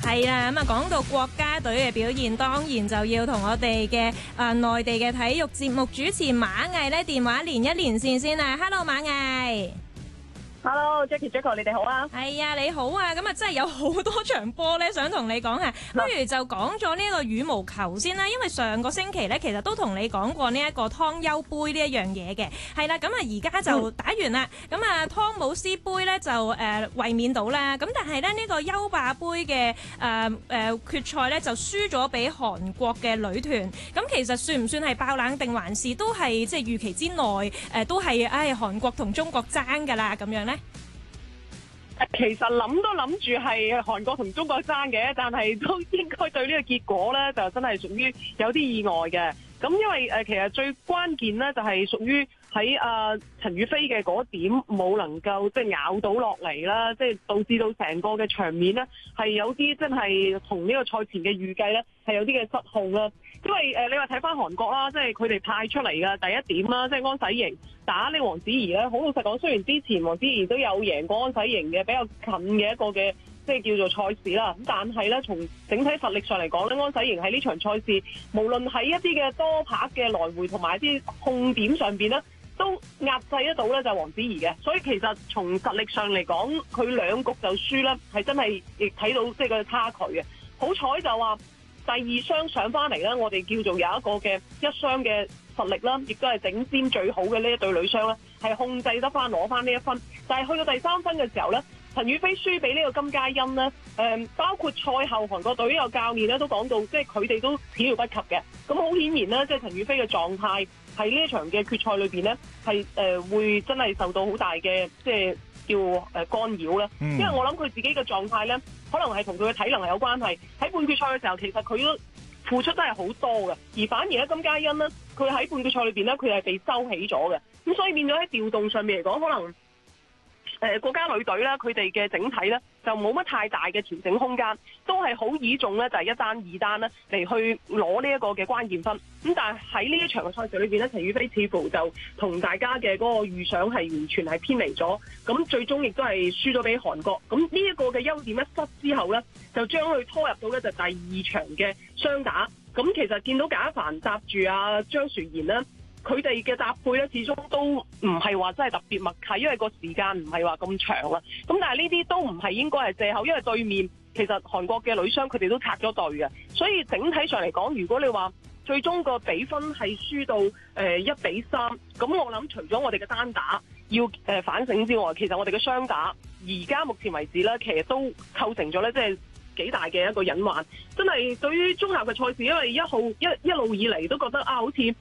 係啦，咁啊講到國家隊嘅表現，當然就要同我哋嘅內地嘅體育節目主持馬毅咧電話連一連線先啊 ！Hello 馬毅。 Hello Jackie， 你哋好啊！ 係啊，你好啊！咁啊，真係有好多場波咧，想同你講下。不如就講咗呢個羽毛球先啦，因為上個星期咧，其實都同你講過呢一個湯尤杯呢一樣嘢嘅。係啦，咁啊，而家就打完啦。咁啊，湯姆斯杯咧就衛冕到啦。咁但係咧呢個優霸杯嘅決賽咧就輸咗俾韓國嘅女團。咁其實算唔算係爆冷定還是都係即係預期之內？都係韓國同中國爭㗎啦，咁樣咧。 其實諗都諗住係韓國同中國爭嘅，但係都應該對呢個結果咧，就真係屬於有啲意外嘅。咁因為其實最關鍵咧，就係屬於喺陳雨菲嘅嗰點冇能夠即係咬到落嚟啦，即係導致到成個嘅場面咧係有啲真係同呢個賽前嘅預計咧係有啲嘅失控啦。因為你話睇翻韓國啦，即係佢哋派出嚟嘅第一點啦，即係安洗瑩打呢王子怡咧，好老實講，雖然之前王子怡都有贏過安洗瑩嘅比較近嘅一個嘅即係叫做賽事啦，咁但係咧從整體實力上嚟講咧，安洗瑩喺呢場賽事無論喺一啲嘅多拍嘅來回同埋一啲控點上邊咧，都壓制得到咧就係王子怡嘅，所以其實從實力上嚟講，佢兩局就輸啦，係真係亦睇到即係個差距嘅。好彩就話第二雙上翻嚟咧，我哋叫做有一個嘅一雙嘅實力啦，亦都係頂尖最好嘅呢一對女雙咧，係控制得翻攞翻呢一分。但係去到第三分嘅時候咧，陳雨菲輸俾呢個金佳欣咧，包括賽後韓國隊有教練咧都講到，即係佢哋都始料不及嘅。咁好顯然咧，即係陳雨菲嘅狀態喺呢一場嘅決賽裏邊咧，係會真係受到好大嘅即係叫干擾啦。因為我諗佢自己嘅狀態咧，可能係同佢嘅體能係有關係。喺半決賽嘅時候，其實佢都付出真係好多嘅，而反而咧金佳欣咧，佢喺半決賽裏邊咧，佢係被收起咗嘅。咁所以變咗喺調動上面嚟講，可能國家女隊咧，佢哋嘅整體咧就冇乜太大嘅調整空間，都係好倚重咧就係一單二單咧嚟去攞呢一個嘅關鍵分。咁但係喺呢一場嘅賽事裏邊咧，陳雨菲似乎就同大家嘅嗰個預想係完全係偏離咗，咁最終亦都係輸咗俾韓國。咁呢一個嘅優點一失之後咧，就將佢拖入到咧就第二場嘅雙打。咁其實見到賈凡搭住阿張殊賢咧，佢哋嘅搭配咧，始終都唔係話真係特別默契，因為個時間唔係話咁長啦。咁但係呢啲都唔係應該係藉口，因為對面其實韓國嘅女雙佢哋都拆咗隊嘅，所以整體上嚟講，如果你話最終個比分係輸到1-3，咁我諗除咗我哋嘅單打要反省之外，其實我哋嘅雙打而家目前為止咧，其實都構成咗咧，即係幾大嘅一個隱患。真係對於綜合嘅賽事，因為一路以嚟都覺得好似